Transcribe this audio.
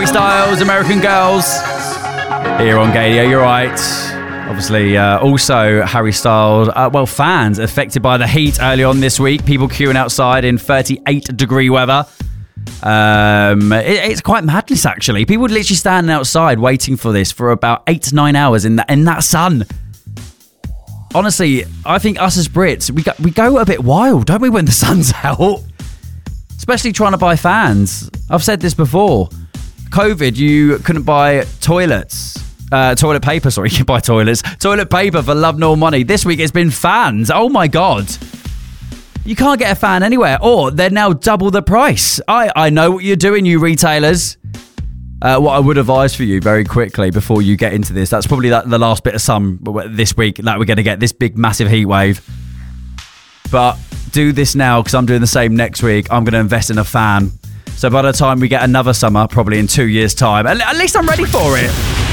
Styles, American Girls. Here on Gadio, you're right. Obviously, also Harry Styles, fans affected by the heat early on this week. People queuing outside in 38-degree weather. It's quite madness, actually. People would literally standing outside waiting for this for about 8 to 9 hours in that sun. Honestly, I think us as Brits, we go a bit wild, don't we, when the sun's out? Especially trying to buy fans. I've said this before. COVID, you couldn't buy toilet paper, sorry, you can buy toilets. Toilet paper for love nor money. This week it's been fans. Oh my God. You can't get a fan anywhere, or they're now double the price. I know what you're doing, you retailers. What I would advise for you very quickly before you get into this, that's probably the last bit of sun this week that we're going to get, this big massive heat wave. But do this now, because I'm doing the same next week. I'm going to invest in a fan. So by the time we get another summer, probably in 2 years' time, at least I'm ready for it.